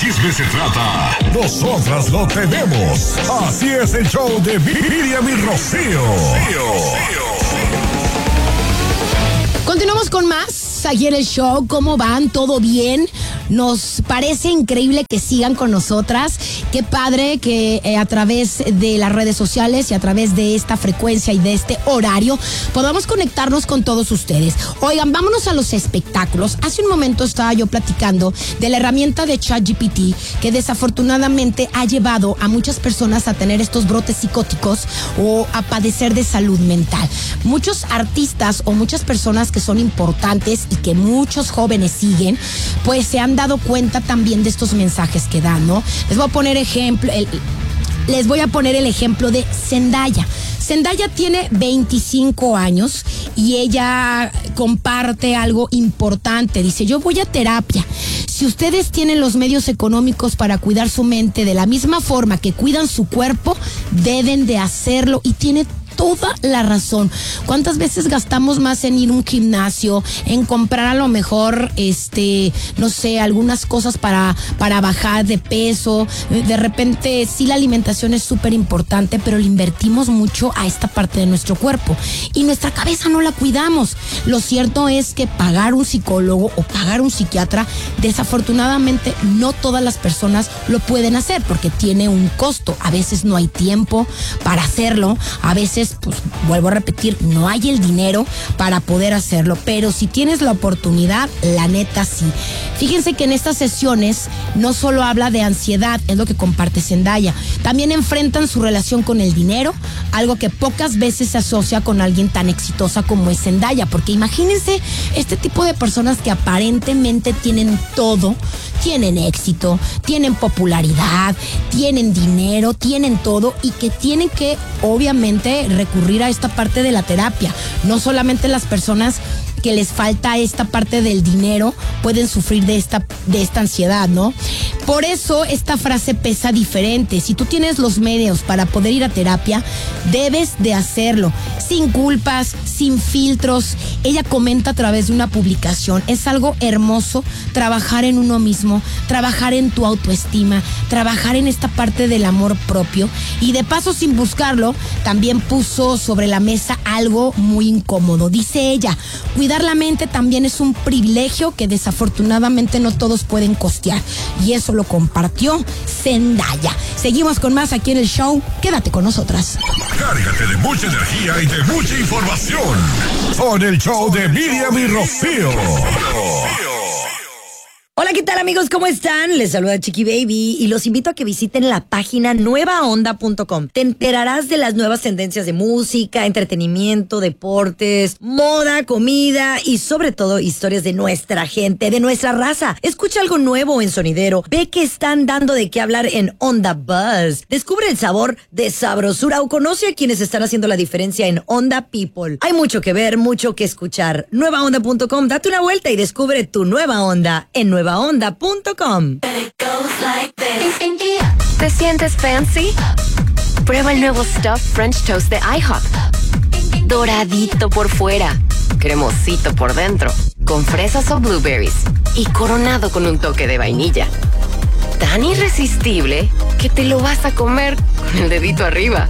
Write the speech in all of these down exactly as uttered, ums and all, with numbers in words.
chisme se trata, nosotras lo tenemos. Así es el show de Miriam y Rocío. Continuamos con más aquí en el show. ¿Cómo van? ¿Todo bien? Nos parece increíble que sigan con nosotras. Qué padre que eh, a través de las redes sociales y a través de esta frecuencia y de este horario podamos conectarnos con todos ustedes. Oigan, vámonos a los espectáculos. Hace un momento estaba yo platicando de la herramienta de ChatGPT que desafortunadamente ha llevado a muchas personas a tener estos brotes psicóticos o a padecer de salud mental. Muchos artistas o muchas personas que son importantes y que muchos jóvenes siguen, pues se han dado cuenta también de estos mensajes que dan, ¿no? Les voy a poner ejemplo, el, les voy a poner el ejemplo de Zendaya. Zendaya tiene veinticinco años y ella comparte algo importante. Dice, yo voy a terapia. Si ustedes tienen los medios económicos para cuidar su mente de la misma forma que cuidan su cuerpo, deben de hacerlo, y tiene toda la razón. ¿Cuántas veces gastamos más en ir a un gimnasio, en comprar a lo mejor, este, no sé, algunas cosas para, para bajar de peso? De repente, sí, la alimentación es súper importante, pero le invertimos mucho a esta parte de nuestro cuerpo y nuestra cabeza no la cuidamos. Lo cierto es que pagar un psicólogo o pagar un psiquiatra, desafortunadamente no todas las personas lo pueden hacer porque tiene un costo. A veces no hay tiempo para hacerlo, a veces, pues vuelvo a repetir, no hay el dinero para poder hacerlo, pero si tienes la oportunidad, la neta sí. Fíjense que en estas sesiones no solo habla de ansiedad, es lo que comparte Zendaya, también enfrentan su relación con el dinero, algo que pocas veces se asocia con alguien tan exitosa como es Zendaya, porque imagínense este tipo de personas que aparentemente tienen todo, tienen éxito, tienen popularidad, tienen dinero, tienen todo, y que tienen que obviamente recurrir a esta parte de la terapia. No solamente las personas que les falta esta parte del dinero pueden sufrir de esta, de esta ansiedad, ¿no? Por eso esta frase pesa diferente. Si tú tienes los medios para poder ir a terapia, debes de hacerlo, sin culpas, sin filtros. Ella comenta a través de una publicación, es algo hermoso trabajar en uno mismo, trabajar en tu autoestima, trabajar en esta parte del amor propio, y de paso, sin buscarlo, también puso sobre la mesa algo muy incómodo. Dice ella, cuidar la mente también es un privilegio que desafortunadamente no todos pueden costear, y eso lo compartió Zendaya. Seguimos con más aquí en el show. Quédate con nosotras. Cárgate de mucha energía y de mucha información con el show de Miriam y Rocío. Hola, ¿qué tal, amigos? ¿Cómo están? Les saluda Chiqui Baby y los invito a que visiten la página nueva onda punto com. Te enterarás de las nuevas tendencias de música, entretenimiento, deportes, moda, comida y sobre todo historias de nuestra gente, de nuestra raza. Escucha algo nuevo en Sonidero. Ve que están dando de qué hablar en Onda Buzz. Descubre el sabor de sabrosura o conoce a quienes están haciendo la diferencia en Onda People. Hay mucho que ver, mucho que escuchar. nueva onda punto com. Date una vuelta y descubre tu nueva onda en nueva onda punto com. ¿Te sientes fancy? Prueba el nuevo Stuffed French Toast de IHOP. Doradito por fuera, cremosito por dentro, con fresas o blueberries y coronado con un toque de vainilla. Tan irresistible que te lo vas a comer con el dedito arriba.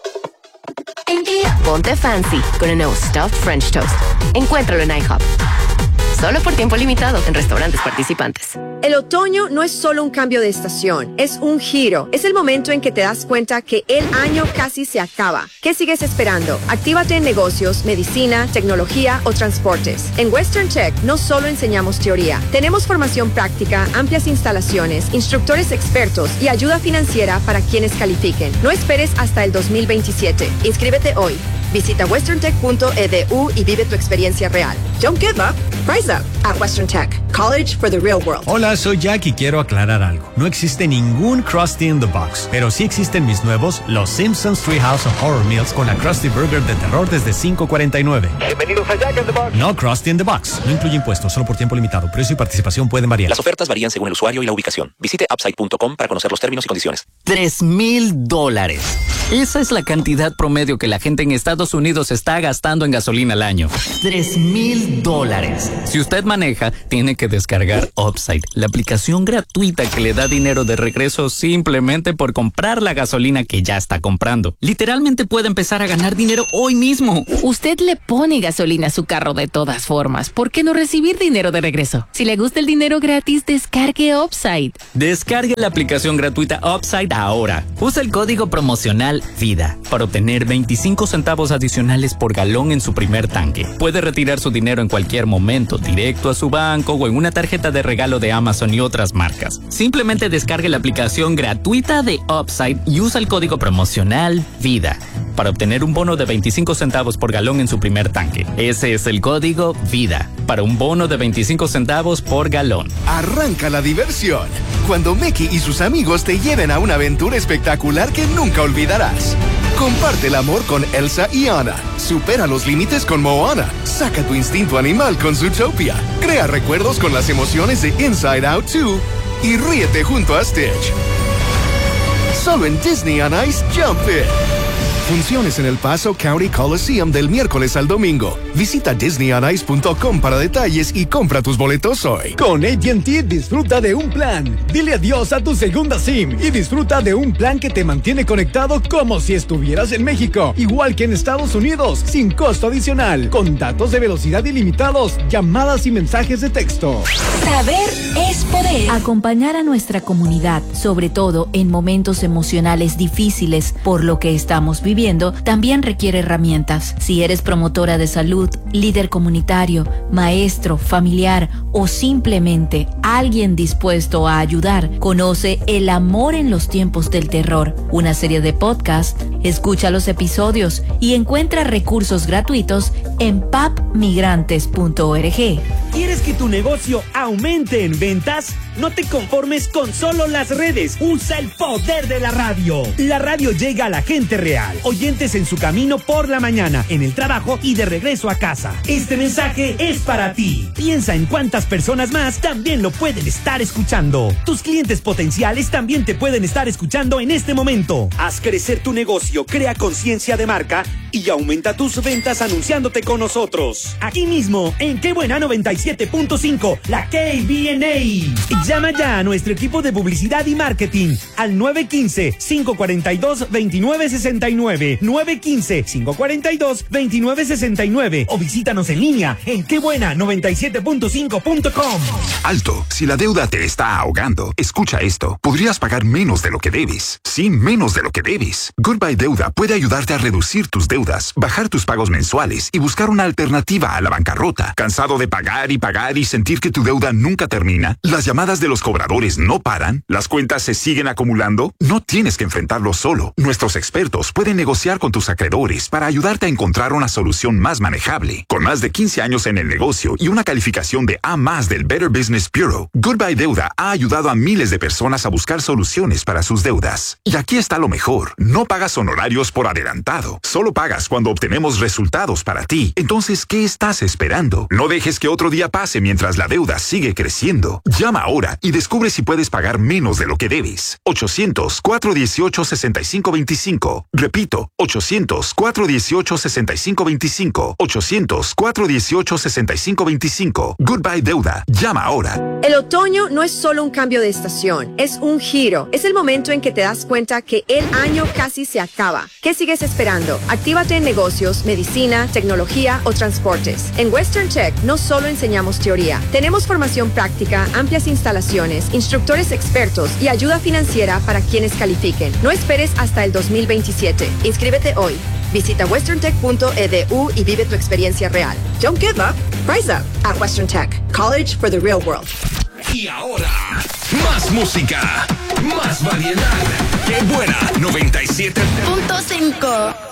Ponte fancy con el nuevo Stuffed French Toast. Encuéntralo en IHOP. Solo por tiempo limitado en restaurantes participantes. El otoño no es solo un cambio de estación, es un giro. Es el momento en que te das cuenta que el año casi se acaba. ¿Qué sigues esperando? Actívate en negocios, medicina, tecnología o transportes. En Western Tech no solo enseñamos teoría. Tenemos formación práctica, amplias instalaciones, instructores expertos y ayuda financiera para quienes califiquen. No esperes hasta el dos mil veintisiete. Inscríbete hoy. Visita western tech punto e d u y vive tu experiencia real. Don't give up. Rise up at Western Tech. College for the real world. Hola, soy Jack y quiero aclarar algo. No existe ningún Krusty in the Box, pero sí existen mis nuevos Los Simpsons Treehouse of Horror Meals con la Krusty Burger de terror desde cinco cuarenta y nueve. Bienvenidos a Jack in the Box. No Krusty in the Box. No incluye impuestos, solo por tiempo limitado. Precio y participación pueden variar. Las ofertas varían según el usuario y la ubicación. Visite upside punto com para conocer los términos y condiciones. Tres mil dólares. Esa es la cantidad promedio que la gente en Estados Estados Unidos está gastando en gasolina al año? Tres mil dólares. Si usted maneja, tiene que descargar Upside, la aplicación gratuita que le da dinero de regreso simplemente por comprar la gasolina que ya está comprando. Literalmente puede empezar a ganar dinero hoy mismo. Usted le pone gasolina a su carro de todas formas. ¿Por qué no recibir dinero de regreso? Si le gusta el dinero gratis, descargue Upside. Descargue la aplicación gratuita Upside ahora. Usa el código promocional VIDA para obtener veinticinco centavos adicionales por galón en su primer tanque. Puede retirar su dinero en cualquier momento, directo a su banco o en una tarjeta de regalo de Amazon y otras marcas. Simplemente descargue la aplicación gratuita de Upside y usa el código promocional VIDA para obtener un bono de veinticinco centavos por galón en su primer tanque. Ese es el código VIDA para un bono de veinticinco centavos por galón. Arranca la diversión cuando Meki y sus amigos te lleven a una aventura espectacular que nunca olvidarás. Comparte el amor con Elsa y Anna. Supera los límites con Moana. Saca tu instinto animal con Zootopia. Crea recuerdos con las emociones de Inside Out dos y ríete junto a Stitch. Solo en Disney on Ice Jump It. Funciones en El Paso County Coliseum del miércoles al domingo. Visita disney on ice punto com para detalles y compra tus boletos hoy. Con A T and T disfruta de un plan. Dile adiós a tu segunda SIM y disfruta de un plan que te mantiene conectado como si estuvieras en México, igual que en Estados Unidos, sin costo adicional, con datos de velocidad ilimitados, llamadas y mensajes de texto. Saber es poder. Acompañar a nuestra comunidad, sobre todo en momentos emocionales difíciles por lo que estamos viviendo, también requiere herramientas. Si eres promotora de salud, líder comunitario, maestro, familiar o simplemente alguien dispuesto a ayudar, conoce El amor en los tiempos del terror, una serie de podcasts. Escucha los episodios y encuentra recursos gratuitos en papmigrantes punto org. ¿Quieres que tu negocio aumente en ventas? No te conformes con solo las redes. Usa el poder de la radio. La radio llega a la gente real. Oyentes en su camino por la mañana, en el trabajo y de regreso a casa. Este mensaje es para ti. Piensa en cuántas personas más también lo pueden estar escuchando. Tus clientes potenciales también te pueden estar escuchando en este momento. Haz crecer tu negocio, crea conciencia de marca y aumenta tus ventas anunciándote con nosotros. Aquí mismo, en Qué Buena noventa y siete punto cinco, la K B N A. Llama ya a nuestro equipo de publicidad y marketing al nueve uno cinco, cinco cuatro dos, dos nueve seis nueve, nueve uno cinco, cinco cuatro dos, dos nueve seis nueve o visítanos en línea en qué buena noventa y siete punto cinco punto com. Alto, si la deuda te está ahogando, escucha esto. Podrías pagar menos de lo que debes. Sí, menos de lo que debes. Goodbye Deuda puede ayudarte a reducir tus deudas, bajar tus pagos mensuales y buscar una alternativa a la bancarrota. ¿Cansado de pagar y pagar y sentir que tu deuda nunca termina? ¿Las llamadas de los cobradores no paran? ¿Las cuentas se siguen acumulando? No tienes que enfrentarlo solo. Nuestros expertos pueden negociar con tus acreedores para ayudarte a encontrar una solución más manejable. Con más de quince años en el negocio y una calificación de A más del Better Business Bureau, Goodbye Deuda ha ayudado a miles de personas a buscar soluciones para sus deudas. Y aquí está lo mejor. No pagas honorarios por adelantado. Solo pagas cuando obtenemos resultados para ti. Entonces, ¿qué estás esperando? No dejes que otro día pase mientras la deuda sigue creciendo. Llama ahora y descubre si puedes pagar menos de lo que debes. ochocientos, cuatro dieciocho, sesenta y cinco veinticinco. Repito, ochocientos, cuatro dieciocho, sesenta y cinco veinticinco. ochocientos, cuatro dieciocho, sesenta y cinco veinticinco. Goodbye Deuda. Llama ahora. El otoño no es solo un cambio de estación, es un giro. Es el momento en que te das cuenta que el año casi se acaba. ¿Qué sigues esperando? Actívate en negocios, medicina, tecnología o transportes. En Western Tech no solo enseñamos teoría. Tenemos formación práctica, amplias instalaciones, instructores expertos y ayuda financiera para quienes califiquen. No esperes hasta el dos mil veintisiete. Inscríbete hoy. Visita western tech punto e d u y vive tu experiencia real. Don't give up. Rise up at Western Tech. College for the real world. Y ahora, más música, más variedad. ¡Qué buena! noventa y siete punto cinco.